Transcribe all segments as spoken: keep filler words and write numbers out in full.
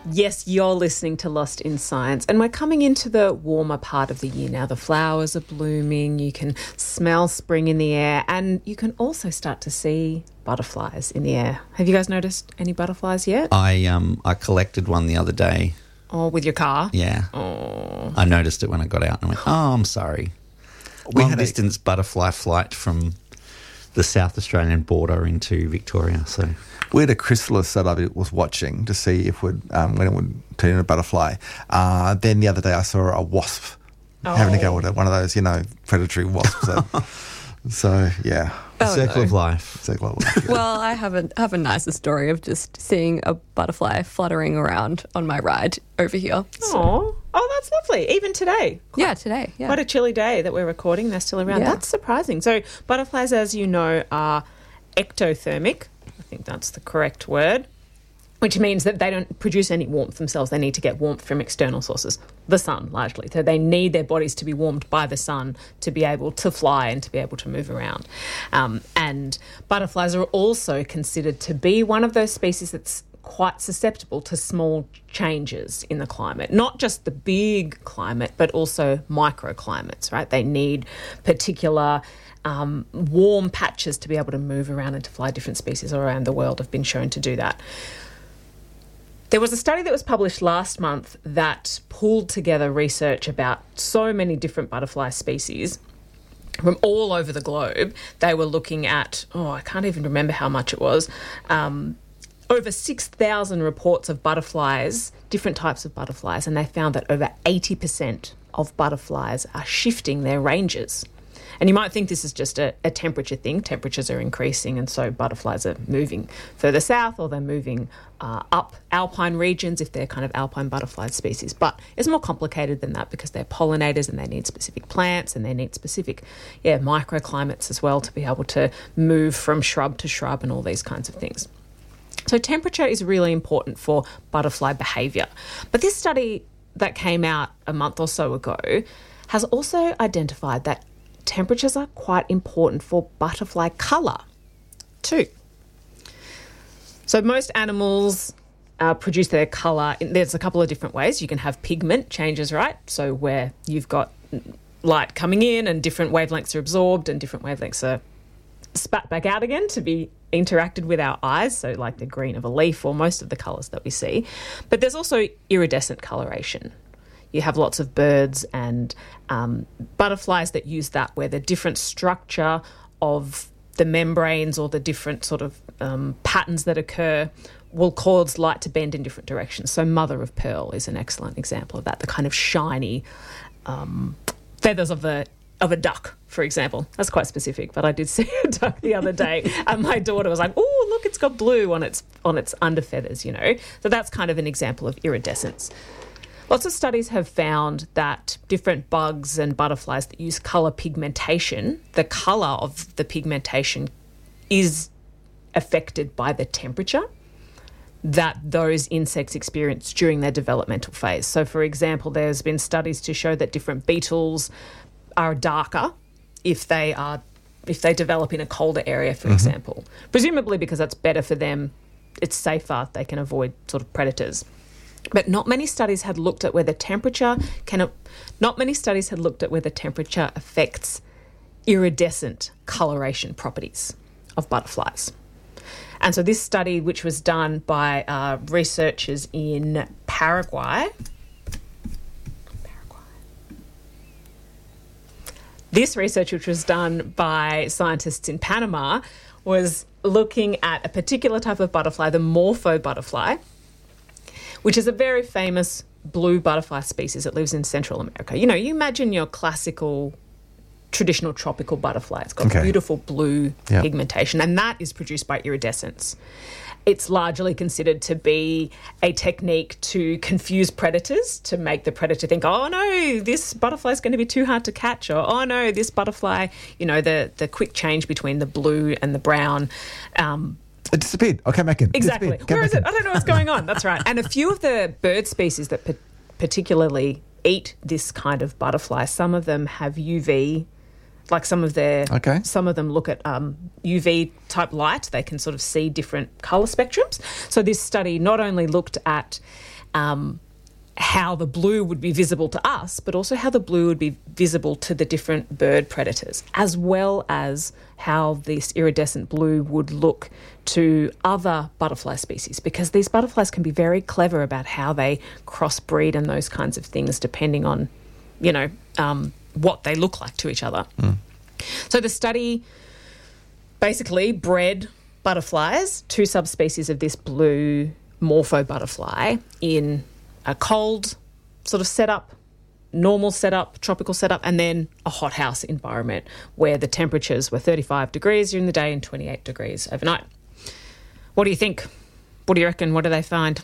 Yes, you're listening to Lost in Science, and we're coming into the warmer part of the year now. The flowers are blooming, you can smell spring in the air, and you can also start to see butterflies in the air. Have you guys noticed any butterflies yet? I um I collected one the other day. Oh, with your car? Yeah. Oh. I noticed it when I got out and I went, oh, I'm sorry. We Long had a- distance butterfly flight from the South Australian border into Victoria, so... We had a chrysalis that I was watching to see if would um, when it would turn into a butterfly. Uh, then the other day I saw a wasp Oh. having to go with it, one of those, you know, predatory wasps. So, so yeah. The Oh, circle no. of life. It's like, well, yeah. Well, I have a, have a nicer story of just seeing a butterfly fluttering around on my ride over here. Oh, oh, that's lovely. Even today. Yeah, today. Yeah. Quite a chilly day that we're recording. They're still around. Yeah. That's surprising. So butterflies, as you know, are ectothermic. I think that's the correct word, which means that they don't produce any warmth themselves. They need to get warmth from external sources, the sun largely. So they need their bodies to be warmed by the sun to be able to fly and to be able to move around. Um, and butterflies are also considered to be one of those species that's quite susceptible to small changes in the climate, not just the big climate, but also microclimates, right? They need particular um, warm patches to be able to move around and to fly. Different species around the world have been shown to do that. There was a study that was published last month that pulled together research about so many different butterfly species from all over the globe. They were looking at, oh, I can't even remember how much it was, um, over six thousand reports of butterflies, different types of butterflies, and they found that over eighty percent of butterflies are shifting their ranges. And you might think this is just a, a temperature thing. Temperatures are increasing, and so butterflies are moving further south, or they're moving uh, up alpine regions if they're kind of alpine butterfly species. But it's more complicated than that because they're pollinators and they need specific plants and they need specific yeah, microclimates as well to be able to move from shrub to shrub and all these kinds of things. So temperature is really important for butterfly behaviour. But this study that came out a month or so ago has also identified that temperatures are quite important for butterfly colour too. So most animals uh, produce their colour. In, there's a couple of different ways. You can have pigment changes, right? So where you've got light coming in and different wavelengths are absorbed and different wavelengths are spat back out again to be interacted with our eyes, so like the green of a leaf or most of the colours that we see. But there's also iridescent coloration. You have lots of birds and um, butterflies that use that, where the different structure of the membranes or the different sort of um, patterns that occur will cause light to bend in different directions. So mother of pearl is an excellent example of that, the kind of shiny um, feathers of a of a duck, for example. That's quite specific, but I did see a duck the other day and my daughter was like, oh, look, it's got blue on its on its underfeathers, you know. So that's kind of an example of iridescence. Lots of studies have found that different bugs and butterflies that use colour pigmentation, the colour of the pigmentation is affected by the temperature that those insects experience during their developmental phase. So, for example, there's been studies to show that different beetles are darker if they are if they develop in a colder area, for mm-hmm. example. Presumably because that's better for them, it's safer, they can avoid sort of predators. But not many studies had looked at whether temperature can not many studies had looked at whether temperature affects iridescent coloration properties of butterflies. And so this study, which was done by uh, researchers in Paraguay, Paraguay, this research, which was done by scientists in Panama, was looking at a particular type of butterfly, the morpho butterfly, which is a very famous blue butterfly species that lives in Central America. You know, you imagine your classical, traditional tropical butterfly. It's got Okay. beautiful blue Yep. pigmentation, and that is produced by iridescence. It's largely considered to be a technique to confuse predators, to make the predator think, oh, no, this butterfly is going to be too hard to catch, or, oh, no, this butterfly, you know, the, the quick change between the blue and the brown, um, It disappeared. I came back in. Exactly. Disappeared. Came Where back is it? in. I don't know what's going on. That's right. And a few of the bird species that pa- particularly eat this kind of butterfly, some of them have U V, like some of their, Okay. some of them look at um, U V type light. They can sort of see different colour spectrums. So this study not only looked at um, how the blue would be visible to us, but also how the blue would be visible to the different bird predators, as well as how this iridescent blue would look to other butterfly species, because these butterflies can be very clever about how they crossbreed and those kinds of things depending on, you know, um, what they look like to each other. Mm. So the study basically bred butterflies, two subspecies of this blue morpho butterfly, in a cold sort of setup, normal setup, tropical setup, and then a hothouse environment where the temperatures were thirty-five degrees during the day and twenty-eight degrees overnight. What do you think? What do you reckon? What do they find?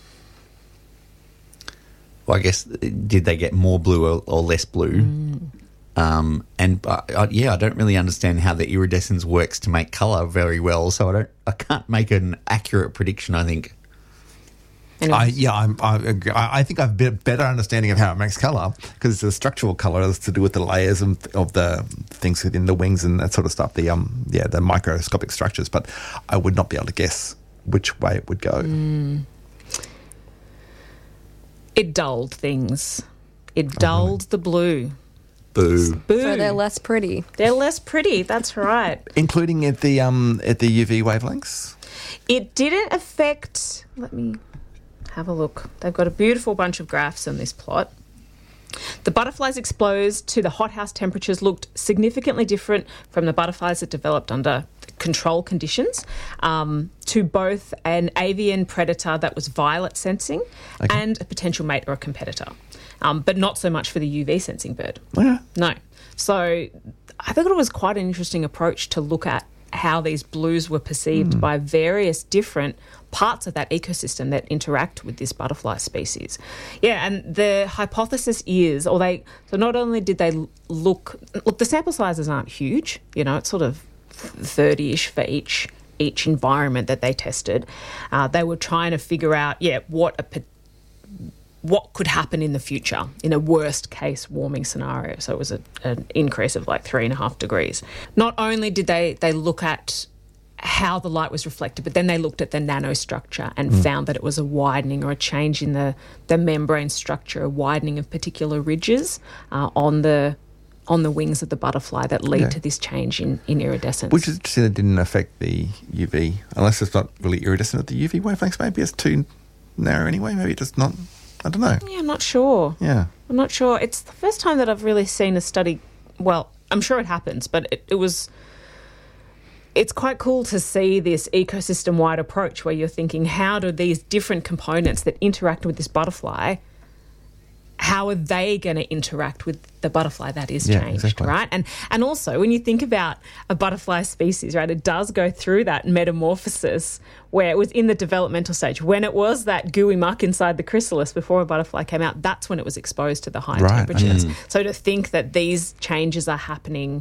Well, I guess, did they get more blue or, or less blue? Mm. Um, and uh, I, yeah, I don't really understand how the iridescence works to make colour very well, so I don't, I can't make an accurate prediction, I think. I, yeah, I'm, I agree. I I think I've a better understanding of how it makes colour, because the structural colour is to do with the layers of, of the things within the wings and that sort of stuff. The um, yeah, the microscopic structures. But I would not be able to guess which way it would go. Mm. It dulled things. It dulled oh, the blue. Boo. Boo. So they're less pretty. They're less pretty. That's right. Including at the um at the U V wavelengths. It didn't affect. Let me have a look. They've got a beautiful bunch of graphs in this plot. The butterflies exposed to the hothouse temperatures looked significantly different from the butterflies that developed under control conditions, um, to both an avian predator that was violet sensing okay. and a potential mate or a competitor, um, but not so much for the U V sensing bird. Yeah. No. So I thought it was quite an interesting approach to look at how these blues were perceived mm. by various different parts of that ecosystem that interact with this butterfly species. Yeah, and the hypothesis is, or they, so not only did they look, look, the sample sizes aren't huge, you know, it's sort of thirty-ish for each each environment that they tested. Uh, they were trying to figure out, yeah, what a what could happen in the future in a worst case warming scenario. So it was a, an increase of like three and a half degrees. Not only did they, they look at how the light was reflected, but then they looked at the nanostructure and mm. found that it was a widening or a change in the, the membrane structure, a widening of particular ridges uh, on the on the wings of the butterfly that lead yeah. to this change in, in iridescence. Which is interesting, it didn't affect the U V, unless it's not really iridescent at the U V wavelengths. Maybe it's too narrow anyway. Maybe it's just not... I don't know. Yeah, I'm not sure. Yeah. I'm not sure. It's the first time that I've really seen a study, well, I'm sure it happens, but it, it was, it's quite cool to see this ecosystem-wide approach where you're thinking, how do these different components that interact with this butterfly, how are they going to interact with the butterfly that is yeah, changed, exactly. right? And and also, when you think about a butterfly species, right, it does go through that metamorphosis where it was in the developmental stage. When it was that gooey muck inside the chrysalis before a butterfly came out, that's when it was exposed to the high right. temperatures. Mm. So to think that these changes are happening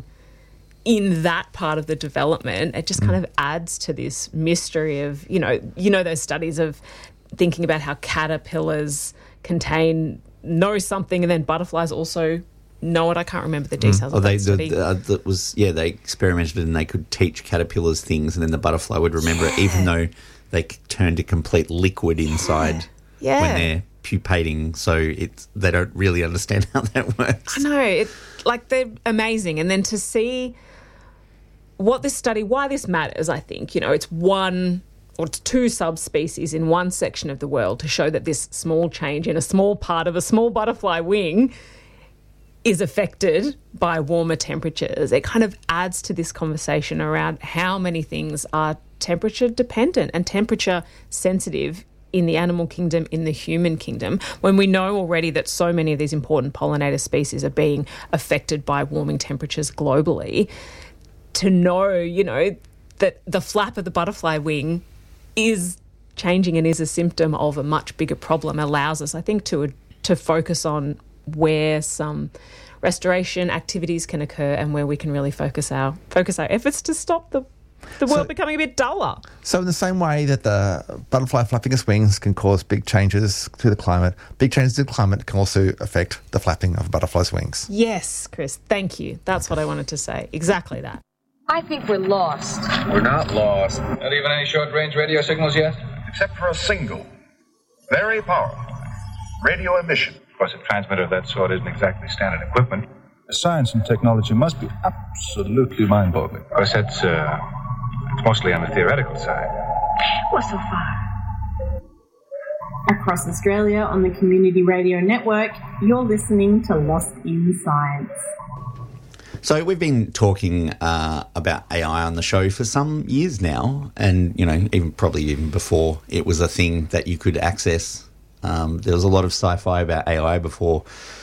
in that part of the development, it just mm. kind of adds to this mystery of, you know, you know those studies of thinking about how caterpillars contain... know something, and then butterflies also know it. I can't remember the details mm. of oh, they, that study. The, uh, that was, yeah, they experimented and they could teach caterpillars things, and then the butterfly would remember yeah. it, even though they turn to complete liquid inside yeah. when they're pupating. So it's they don't really understand how that works. I know. It, like, they're amazing. And then to see what this study, why this matters, I think, you know, it's one... or two subspecies in one section of the world to show that this small change in a small part of a small butterfly wing is affected by warmer temperatures. It kind of adds to this conversation around how many things are temperature dependent and temperature sensitive in the animal kingdom, in the human kingdom, when we know already that so many of these important pollinator species are being affected by warming temperatures globally. To know, you know, that the flap of the butterfly wing is changing and is a symptom of a much bigger problem allows us, I think, to to focus on where some restoration activities can occur and where we can really focus our focus our efforts to stop the the world so, becoming a bit duller. So in the same way that the butterfly flapping its wings can cause big changes to the climate, big changes to the climate can also affect the flapping of a butterfly's wings. Yes, Chris, thank you. That's what I wanted to say. Exactly that. I think we're lost. We're not lost. Not even any short-range radio signals yet? Except for a single, very powerful Radio emission. Of course, a transmitter of that sort isn't exactly standard equipment. Science and technology must be absolutely mind-boggling. Of course, that's uh, it's mostly on the theoretical side. What's so far? Across Australia on the Community Radio Network, you're listening to Lost in Science. So we've been talking uh, about A I on the show for some years now, and you know, even probably even before it was a thing that you could access. Um, there was a lot of sci-fi about A I before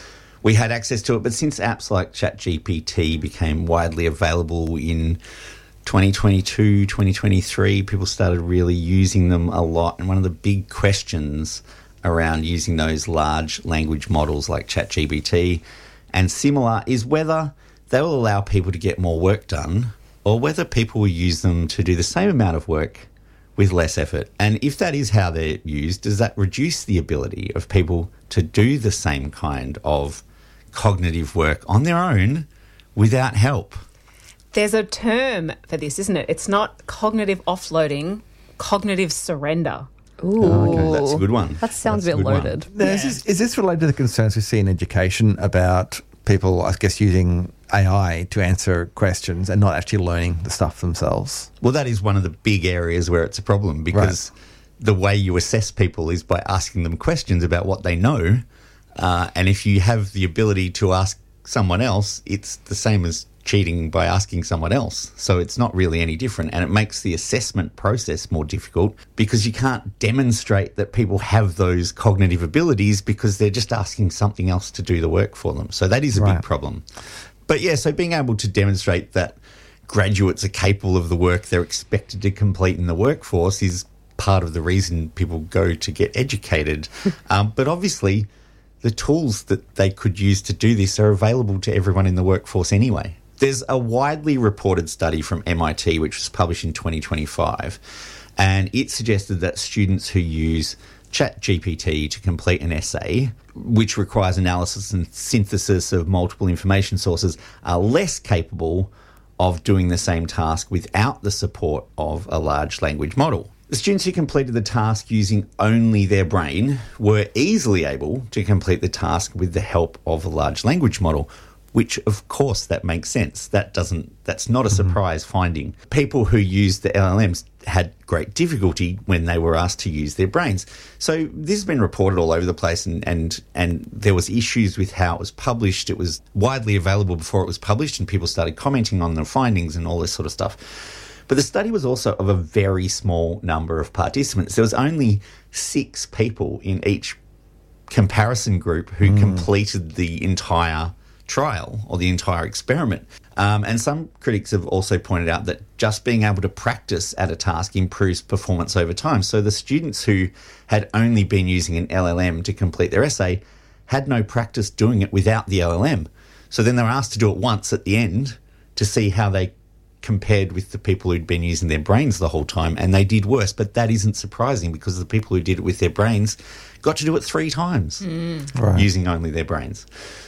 we had access to it, but since apps like ChatGPT became widely available in twenty twenty-two, twenty twenty-three, people started really using them a lot. And one of the big questions around using those large language models like ChatGPT and similar is whether they will allow people to get more work done or whether people will use them to do the same amount of work with less effort. And if that is how they're used, does that reduce the ability of people to do the same kind of cognitive work on their own without help? There's a term for this, isn't it? It's not cognitive offloading, cognitive surrender. Ooh. Oh, okay. That's a good one. That sounds That's a bit loaded. Now, is, this, is this related to the concerns we see in education about people, I guess, using A I to answer questions and not actually learning the stuff themselves? Well, that is one of the big areas where it's a problem because right. the way you assess people is by asking them questions about what they know. Uh, and if you have the ability to ask someone else, it's the same as cheating by asking someone else. So it's not really any different. And it makes the assessment process more difficult because you can't demonstrate that people have those cognitive abilities because they're just asking something else to do the work for them. So that is a right. big problem. But yeah, so being able to demonstrate that graduates are capable of the work they're expected to complete in the workforce is part of the reason people go to get educated. um, but obviously, the tools that they could use to do this are available to everyone in the workforce anyway. There's a widely reported study from M I T which was published in twenty twenty-five, and it suggested that students who use ChatGPT to complete an essay, which requires analysis and synthesis of multiple information sources, are less capable of doing the same task without the support of a large language model. The students who completed the task using only their brain were easily able to complete the task with the help of a large language model, which of course that makes sense. That doesn't, that's not a surprise mm-hmm. finding. People who used the L L Ms had great difficulty when they were asked to use their brains. So this has been reported all over the place, and, and, and there was issues with how it was published. It was widely available before it was published, and people started commenting on the findings and all this sort of stuff. But the study was also of a very small number of participants. There was only six people in each comparison group who mm. completed the entire trial or the entire experiment. Um, and some critics have also pointed out that just being able to practice at a task improves performance over time. So the students who had only been using an L L M to complete their essay had no practice doing it without the L L M. So then they were asked to do it once at the end to see how they compared with the people who'd been using their brains the whole time, and they did worse. But that isn't surprising because the people who did it with their brains got to do it three times mm. right. using only their brains.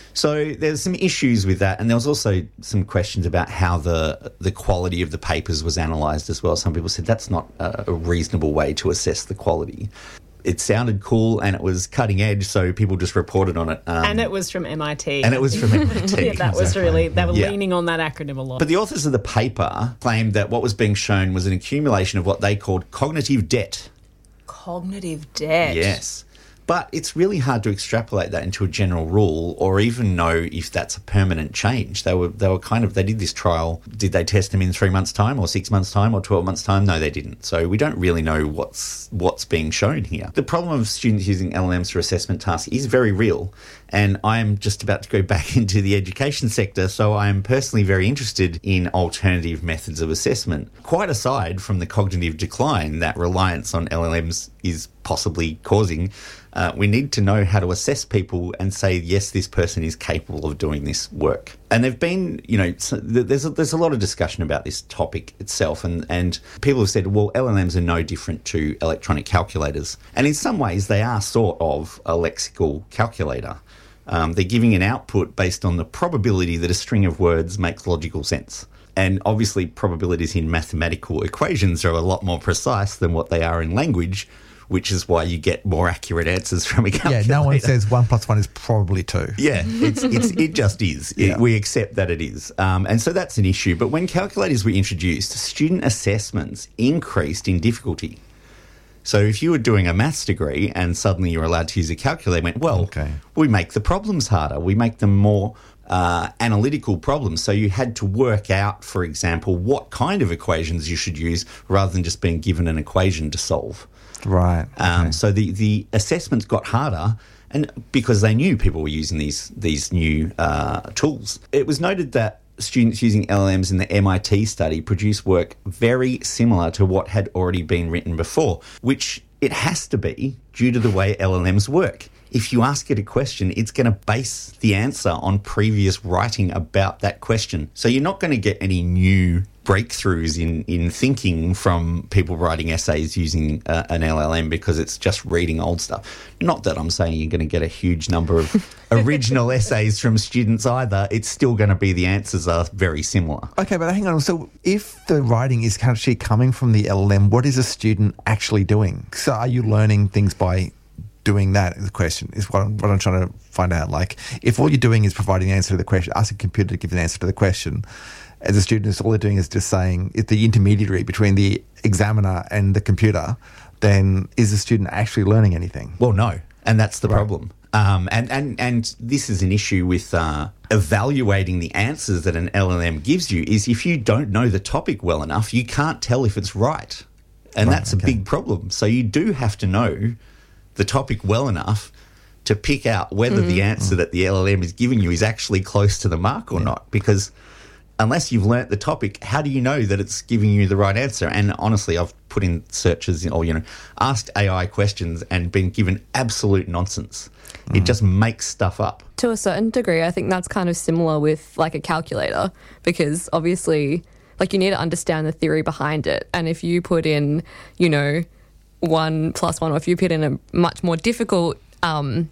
So there's some issues with that, and there was also some questions about how the the quality of the papers was analysed as well. Some people said that's not a reasonable way to assess the quality. It sounded cool and it was cutting edge, so people just reported on it. Um, and it was from M I T. And it was from M I T. yeah, that exactly. was really, they were yeah. leaning on that acronym a lot. But the authors of the paper claimed that what was being shown was an accumulation of what they called cognitive debt. Cognitive debt? Yes. But it's really hard to extrapolate that into a general rule or even know if that's a permanent change. They were they were kind of, they did this trial. Did they test them in three months' time or six months' time or twelve months' time? No, they didn't. So we don't really know what's what's being shown here. The problem of students using L L Ms for assessment tasks is very real. And I'm just about to go back into the education sector, so I am personally very interested in alternative methods of assessment. Quite aside from the cognitive decline that reliance on L L Ms is possibly causing, uh, we need to know how to assess people and say, yes, this person is capable of doing this work. And there've been, you know, there's a, there's a lot of discussion about this topic itself, and, and people have said, well, L L Ms are no different to electronic calculators. And in some ways, they are sort of a lexical calculator. Um, they're giving an output based on the probability that a string of words makes logical sense. And obviously probabilities in mathematical equations are a lot more precise than what they are in language, which is why you get more accurate answers from a calculator. Yeah, no one says one plus one is probably two. Yeah, it's, it's, it just is. It, Yeah. we accept that it is. Um, and so that's an issue. But when calculators were introduced, student assessments increased in difficulty. So if you were doing a maths degree and suddenly you're allowed to use a calculator, they went, well, Okay. we make the problems harder. We make them more uh, analytical problems. So you had to work out, for example, what kind of equations you should use rather than just being given an equation to solve. Right. Um, okay. So the, the assessments got harder, and because they knew people were using these these new uh, tools. It was noted that students using L L Ms in the M I T study produced work very similar to what had already been written before, which it has to be due to the way L L Ms work. If you ask it a question, it's going to base the answer on previous writing about that question. So you're not going to get any new breakthroughs in, in thinking from people writing essays using uh, an L L M because it's just reading old stuff. Not that I'm saying you're going to get a huge number of original essays from students either. It's still going to be the answers are very similar. Okay, but hang on. So if the writing is actually coming from the L L M, what is a student actually doing? So are you learning things by doing that? The question is what I'm, what I'm trying to find out. Like, if all you're doing is providing the answer to the question, asking a computer to give an answer to the question, as a student, all they're doing is just saying, if the intermediary between the examiner and the computer, then is the student actually learning anything? Well, no, and that's the Right. problem. Um, and, and, and this is an issue with uh, evaluating the answers that an L L M gives you is if you don't know the topic well enough, you can't tell if it's right. And Right, that's okay. a big problem. So you do have to know the topic well enough to pick out whether the answer that the L L M is giving you is actually close to the mark or not. Because unless you've learnt the topic, how do you know that it's giving you the right answer? And honestly, I've put in searches or, you know, asked A I questions and been given absolute nonsense. Mm. It just makes stuff up. To a certain degree, I think that's kind of similar with like a calculator because obviously, like you need to understand the theory behind it. And if you put in, you know, one plus one, or if you put in a much more difficult um,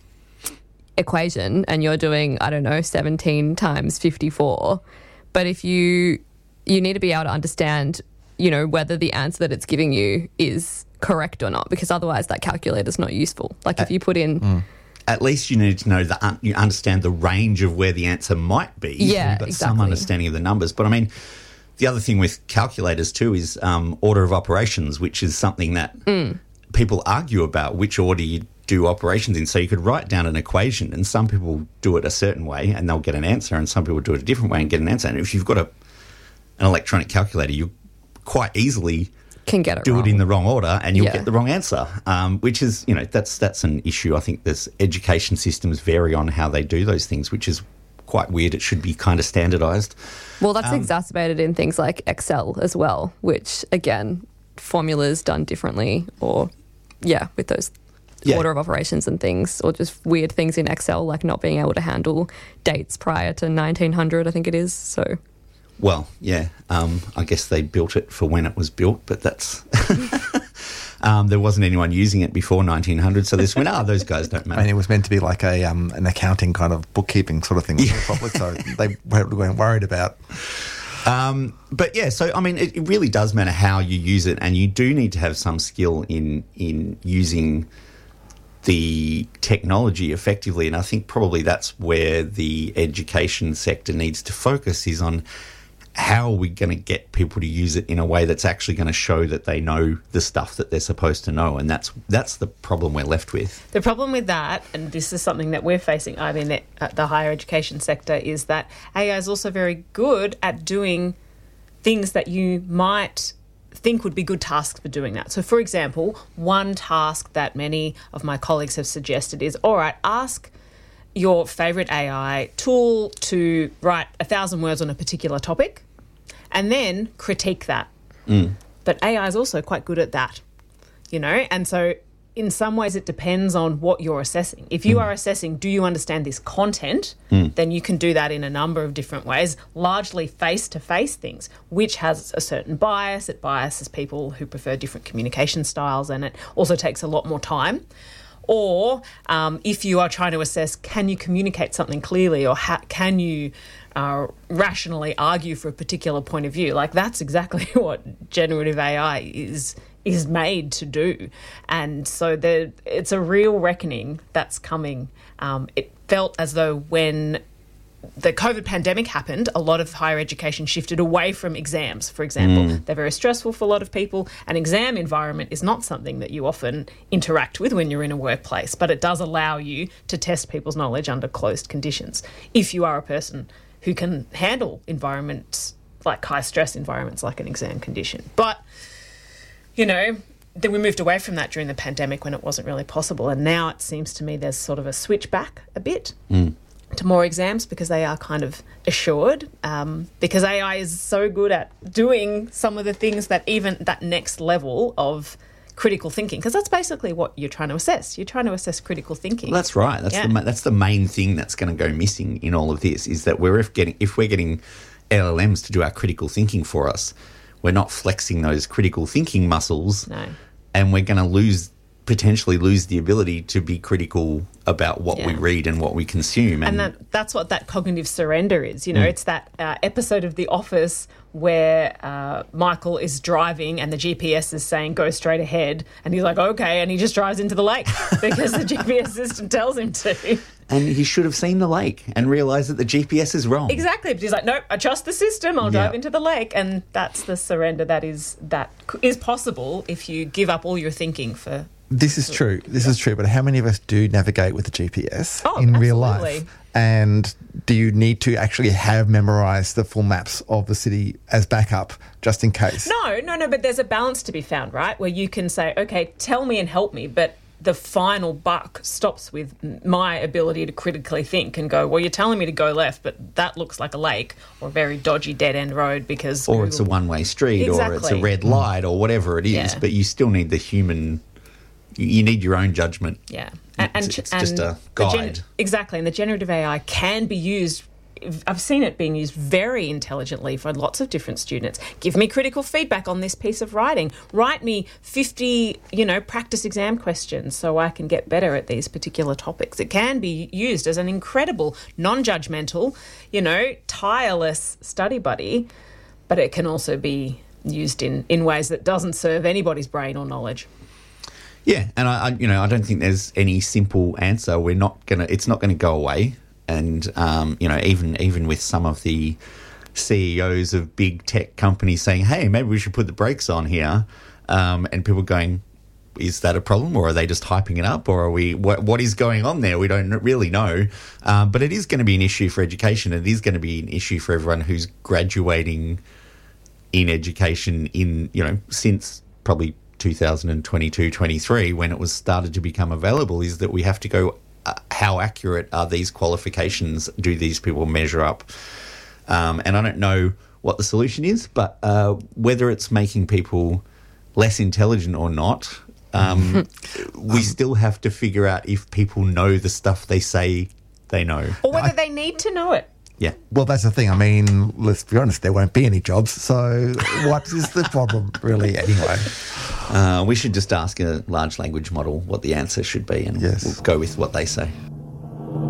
equation and you're doing, I don't know, seventeen times fifty-four, but if you, you need to be able to understand, you know, whether the answer that it's giving you is correct or not, because otherwise that calculator's not useful. Like if you put in... Mm. At least you need to know that un- you understand the range of where the answer might be. Yeah, You've got exactly. some understanding of the numbers. But I mean, the other thing with calculators too is um, order of operations, which is something that Mm. people argue about which order you do operations in. So you could write down an equation and some people do it a certain way and they'll get an answer, and some people do it a different way and get an answer. And if you've got a an electronic calculator, you quite easily Can get it do wrong. it in the wrong order and you'll Yeah. get the wrong answer, um, which is, you know, that's that's an issue. I think there's education systems vary on how they do those things, which is quite weird. It should be kind of standardised. Well, that's Um, exacerbated in things like Excel as well, which again, formulas done differently, or yeah, with those Yeah. order of operations and things, or just weird things in Excel, like not being able to handle dates prior to nineteen hundred, I think it is. So Well, yeah, um, I guess they built it for when it was built, but that's... um, there wasn't anyone using it before nineteen hundred, so this went, ah, those guys don't I matter. mean, it was meant to be like a um, an accounting kind of bookkeeping sort of thing, Yeah. probably, so they weren't worried about. Um, but yeah, so I mean, it, it really does matter how you use it, and you do need to have some skill in in using the technology effectively. And I think probably that's where the education sector needs to focus, is on how are we going to get people to use it in a way that's actually going to show that they know the stuff that they're supposed to know. And that's that's the problem we're left with. The problem with that, and this is something that we're facing, I mean, at the higher education sector, is that A I is also very good at doing things that you might think would be good tasks for doing that. So, for example, one task that many of my colleagues have suggested is, all right, ask your favourite A I tool to write a thousand words on a particular topic and then critique that. Mm. But A I is also quite good at that, you know, and so in some ways it depends on what you're assessing. If you Mm. are assessing, do you understand this content, Mm. then you can do that in a number of different ways, largely face-to-face things, which has a certain bias. It biases people who prefer different communication styles, and it also takes a lot more time. Or um, if you are trying to assess, can you communicate something clearly, or ha- can you uh, rationally argue for a particular point of view? Like, that's exactly what generative A I is is made to do. And so there, it's a real reckoning that's coming. Um, it felt as though when the COVID pandemic happened, a lot of higher education shifted away from exams, for example. Mm. They're very stressful for a lot of people. An exam environment is not something that you often interact with when you're in a workplace, but it does allow you to test people's knowledge under closed conditions if you are a person who can handle environments like high-stress environments like an exam condition. But, you know, then we moved away from that during the pandemic when it wasn't really possible, and now it seems to me there's sort of a switch back a bit. Mm. to more exams because they are kind of assured, um, because A I is so good at doing some of the things that even that next level of critical thinking, because that's basically what you're trying to assess. You're trying to assess critical thinking. Well, that's right. That's, yeah. the, that's the main thing that's going to go missing in all of this is that we're if, getting, if we're getting L L Ms to do our critical thinking for us, we're not flexing those critical thinking muscles, no. and we're going to lose potentially lose the ability to be critical about what yeah. we read and what we consume. And, and that, that's what that cognitive surrender is. You know, mm. it's that uh, episode of The Office where uh, Michael is driving and the G P S is saying, go straight ahead. And he's like, okay. And he just drives into the lake because the G P S system tells him to. And he should have seen the lake and realised that the G P S is wrong. Exactly. But he's like, nope, I trust the system. I'll drive yeah. into the lake. And that's the surrender that is that is possible if you give up all your thinking for... This is true. This is true. But how many of us do navigate with the G P S oh, in absolutely. real life? And do you need to actually have memorised the full maps of the city as backup just in case? No, no, no. But there's a balance to be found, right? Where you can say, okay, tell me and help me, but the final buck stops with my ability to critically think and go, well, you're telling me to go left, but that looks like a lake or a very dodgy dead-end road because... Or it's a one-way street exactly. or it's a red light or whatever it is, yeah. but you still need the human... You need your own judgment. Yeah. And, and it's, it's just a guide. Gen- exactly. And the generative A I can be used... I've seen it being used very intelligently for lots of different students. Give me critical feedback on this piece of writing. Write me fifty, you know, practice exam questions so I can get better at these particular topics. It can be used as an incredible, non-judgmental, you know, tireless study buddy, but it can also be used in, in ways that doesn't serve anybody's brain or knowledge. Yeah, and I, I you know, I don't think there's any simple answer. We're not gonna. It's not going to go away. And, um, you know, even even with some of the C E Os of big tech companies saying, hey, maybe we should put the brakes on here, um, and people going, is that a problem or are they just hyping it up or are we, what, what is going on there? We don't really know. Um, but it is going to be an issue for education. It is going to be an issue for everyone who's graduating in education in, you know, since probably two thousand twenty-two, twenty-three when it was started to become available is that we have to go, Uh, how accurate are these qualifications? Do these people measure up? Um, and I don't know what the solution is, but uh, whether it's making people less intelligent or not, um, we still have to figure out if people know the stuff they say they know. Or whether I, they need to know it. Yeah. Well, that's the thing. I mean, let's be honest, there won't be any jobs. So what is the problem really anyway? Uh, we should just ask a large language model what the answer should be and yes. we'll go with what they say.